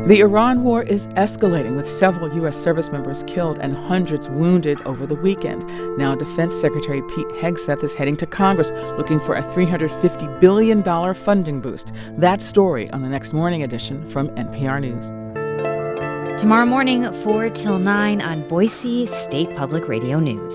The Iran war is escalating, with several U.S. service members killed and hundreds wounded over the weekend. Now, Defense Secretary Pete Hegseth is heading to Congress looking for a $350 billion funding boost. That story on the next morning edition from NPR News. Tomorrow morning, 4 till 9 on Boise State Public Radio News.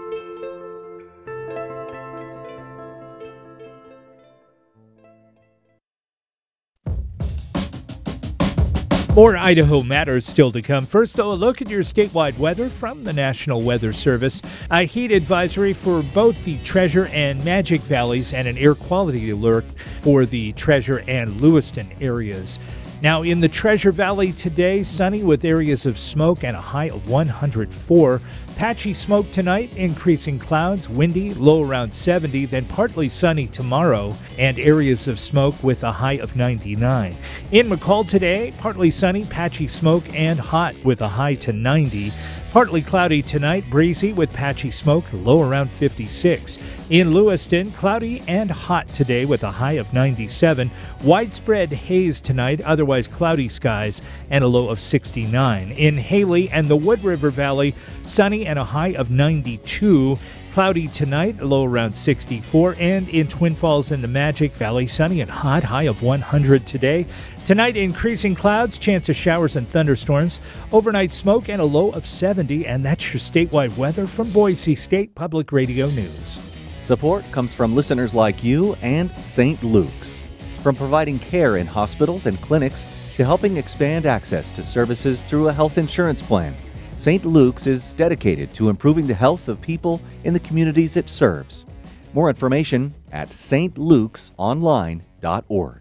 More Idaho Matters still to come. First, though, a look at your statewide weather from the National Weather Service. A heat advisory for both the Treasure and Magic Valleys and an air quality alert for the Treasure and Lewiston areas. Now, in the Treasure Valley today, sunny with areas of smoke and a high of 104. Patchy smoke tonight, increasing clouds, windy, low around 70, then partly sunny tomorrow, and areas of smoke with a high of 99. In McCall today, partly sunny, patchy smoke, and hot with a high to 90. Partly cloudy tonight, breezy with patchy smoke, low around 56. In Lewiston, cloudy and hot today with a high of 97. Widespread haze tonight, otherwise cloudy skies, and a low of 69. In Haley and the Wood River Valley, sunny and a high of 92. Cloudy tonight, low around 64. And in Twin Falls and the Magic Valley, sunny and hot, high of 100 today. Tonight, increasing clouds, chance of showers and thunderstorms, overnight smoke, and a low of 70. And that's your statewide weather from Boise State Public Radio News. Support comes from listeners like you and St. Luke's. From providing care in hospitals and clinics to helping expand access to services through a health insurance plan, St. Luke's is dedicated to improving the health of people in the communities it serves. More information at stlukesonline.org.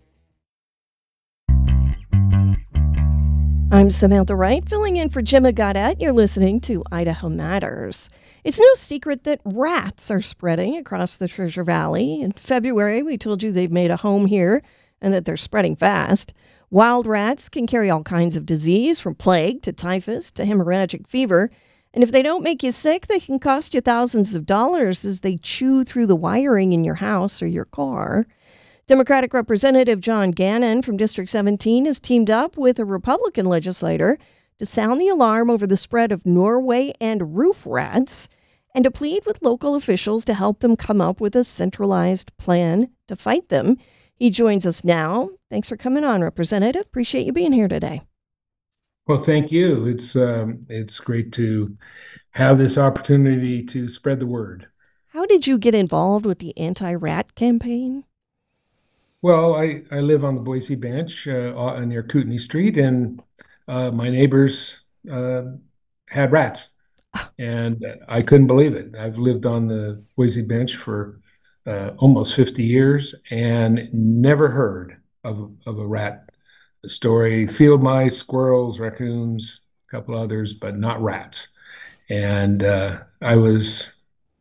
I'm Samantha Wright, filling in for Jim Goddett. You're listening to Idaho Matters. It's no secret that rats are spreading across the Treasure Valley. In February, we told you they've made a home here and that they're spreading fast. Wild rats can carry all kinds of disease, from plague to typhus to hemorrhagic fever. And if they don't make you sick, they can cost you thousands of dollars as they chew through the wiring in your house or your car. Democratic Representative John Gannon from District 17 has teamed up with a Republican legislator to sound the alarm over the spread of Norway and roof rats and to plead with local officials to help them come up with a centralized plan to fight them. He joins us now. Thanks for coming on, Representative. Appreciate you being here today. Well, thank you. It's great to have this opportunity to spread the word. How did you get involved with the anti-rat campaign? Well, I live on the Boise Bench near Kootenai Street, and my neighbors had rats, and I couldn't believe it. I've lived on the Boise Bench for almost 50 years and never heard of a rat story. Field mice, squirrels, raccoons, a couple others, but not rats. And I was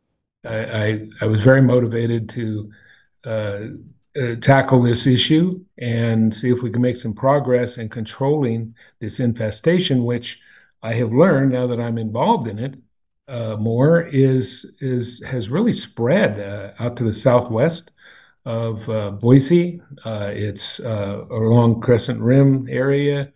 very motivated to tackle this issue and see if we can make some progress in controlling this infestation, which I have learned now that I'm involved in it more has really spread out to the southwest of Boise. It's along Crescent Rim area,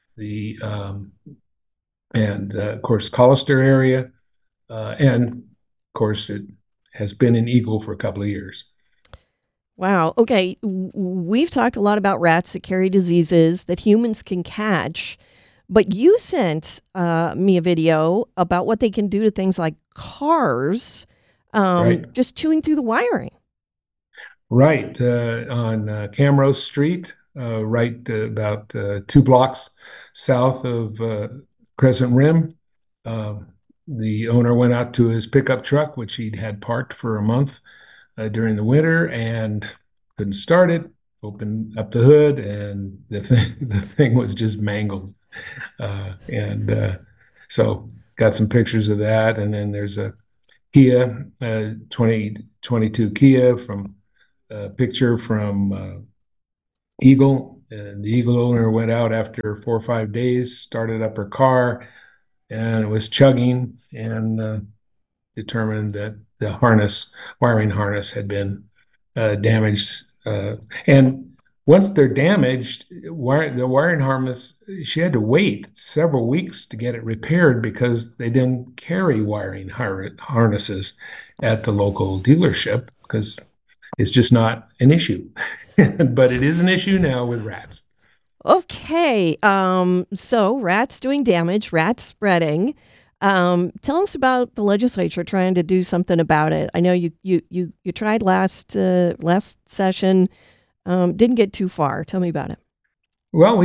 and of course Collister area, and of course it has been in Eagle for a couple of years. Wow. Okay. We've talked a lot about rats that carry diseases that humans can catch, but you sent me a video about what they can do to things like cars, Right. just chewing through the wiring. Right. On Camrose Street, right about 2 blocks south of Crescent Rim. The owner went out to his pickup truck, which he'd had parked for a month during the winter, and couldn't start it. Opened up the hood, and the thing was just mangled. So got some pictures of that, and then there's a Kia 2022 Kia from picture from Eagle. And the Eagle owner went out after 4 or 5 days, started up her car, and it was chugging, and determined that the wiring harness had been damaged. And once they're damaged, the wiring harness, she had to wait several weeks to get it repaired because they didn't carry wiring harnesses at the local dealership because it's just not an issue. But it is an issue now with rats. Okay, so rats doing damage, rats spreading. Tell us about the legislature trying to do something about it. I know you tried last session, didn't get too far. Tell me about it. Well,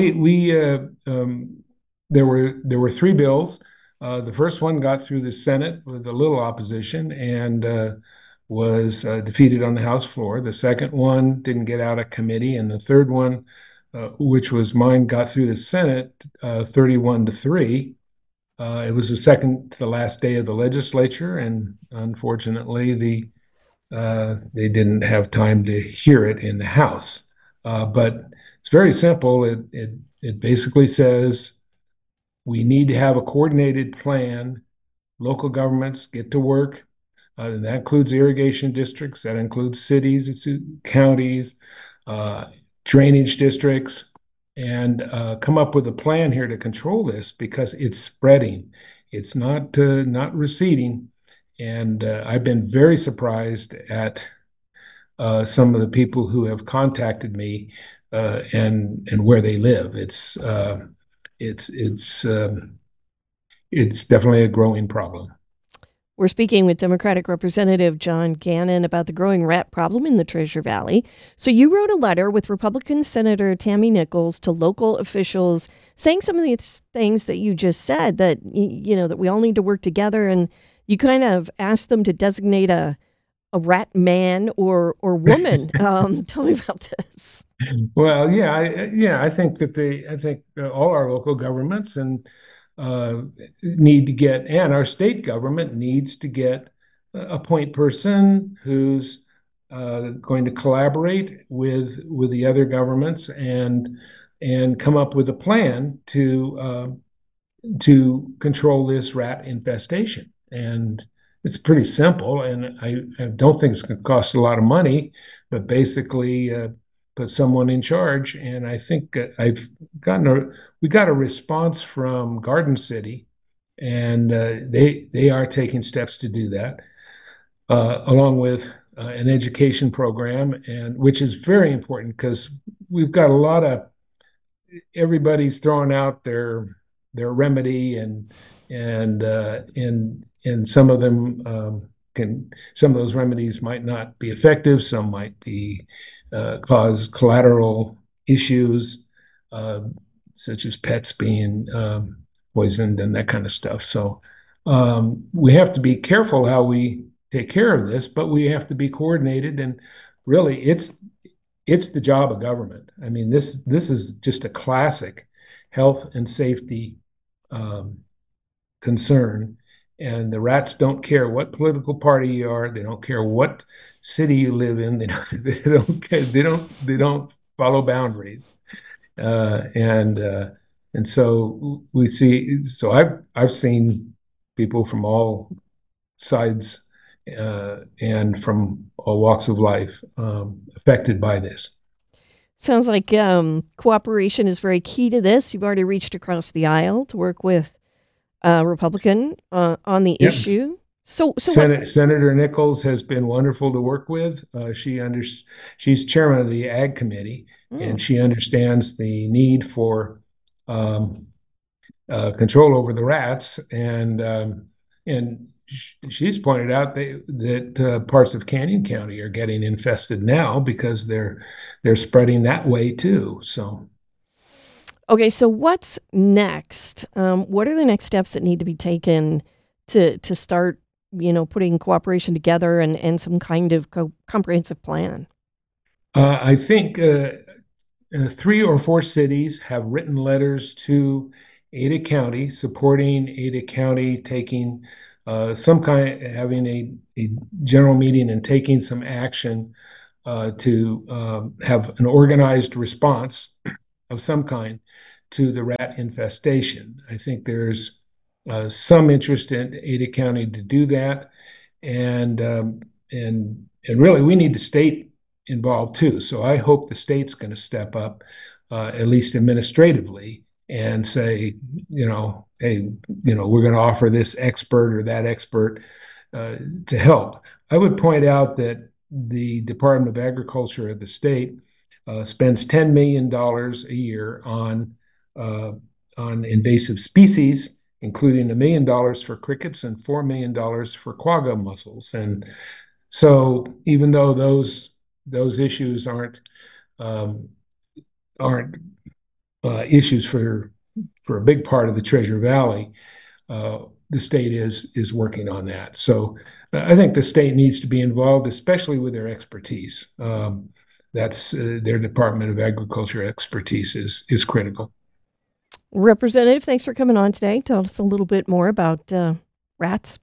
there were three bills. The first one got through the Senate with a little opposition and was defeated on the House floor. The second one didn't get out of committee, and the third one, which was mine, got through the Senate 31-3. It was the second to the last day of the legislature, and unfortunately, they didn't have time to hear it in the House. But it's very simple. It basically says we need to have a coordinated plan. Local governments get to work. And that includes irrigation districts, that includes cities, it's counties, drainage districts, and come up with a plan here to control this because it's spreading. It's not receding. And I've been very surprised at some of the people who have contacted me and where they live. It's definitely a growing problem. We're speaking with Democratic Representative John Gannon about the growing rat problem in the Treasure Valley. So you wrote a letter with Republican Senator Tammy Nichols to local officials saying some of these things that you just said, that, you know, that we all need to work together. And you kind of asked them to designate a rat man or woman. Tell me about this. Well, I think all our local governments and need to get, and our state government needs to get a point person who's going to collaborate with the other governments and come up with a plan to control this rat infestation. And it's pretty simple, and I don't think it's going to cost a lot of money, but basically put someone in charge. And I think we got a response from Garden City, and they are taking steps to do that, along with an education program, and which is very important because we've got a lot of everybody's throwing out their remedy and some of them some of those remedies might not be effective. Some might be cause collateral issues, such as pets being poisoned and that kind of stuff. So we have to be careful how we take care of this, but we have to be coordinated. And really, it's the job of government. I mean, this is just a classic health and safety concern. And the rats don't care what political party you are. They don't care what city you live in. They don't follow boundaries. And so we see. So I've seen people from all sides and from all walks of life affected by this. Sounds like cooperation is very key to this. You've already reached across the aisle to work with Republican on the issue. So Senator Nichols has been wonderful to work with. She's chairman of the Ag Committee, and she understands the need for control over the rats. And she's pointed out that parts of Canyon County are getting infested now because they're spreading that way too. So. Okay, so what's next? What are the next steps that need to be taken to start, putting cooperation together and some kind of comprehensive plan? I think 3 or 4 cities have written letters to Ada County supporting Ada County taking having a general meeting and taking some action to have an organized response of some kind to the rat infestation. I think there's some interest in Ada County to do that, and really we need the state involved too. So I hope the state's going to step up, at least administratively, and say, hey, we're going to offer this expert or that expert to help. I would point out that the Department of Agriculture of the state spends $10 million a year on invasive species, including $1 million for crickets and $4 million for quagga mussels. And so, even though those issues aren't issues for a big part of the Treasure Valley, the state is working on that. So I think the state needs to be involved, especially with their expertise. That's their Department of Agriculture expertise is critical. Representative, thanks for coming on today. Tell us a little bit more about rats.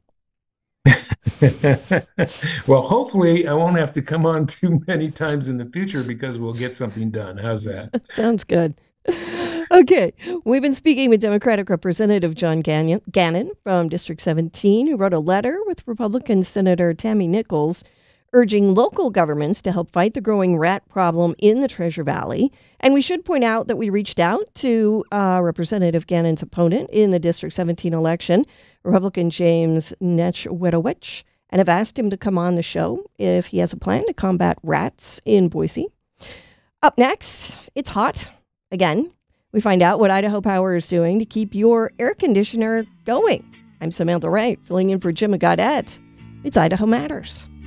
Well, hopefully I won't have to come on too many times in the future because we'll get something done. How's that? Sounds good. Okay, we've been speaking with Democratic Representative John Gannon from District 17, who wrote a letter with Republican Senator Tammy Nichols urging local governments to help fight the growing rat problem in the Treasure Valley. And we should point out that we reached out to Representative Gannon's opponent in the District 17 election, Republican James Nechwedowicz, and have asked him to come on the show if he has a plan to combat rats in Boise. Up next, it's hot again. We find out what Idaho Power is doing to keep your air conditioner going. I'm Samantha Wright, filling in for Jim Gaudette. It's Idaho Matters.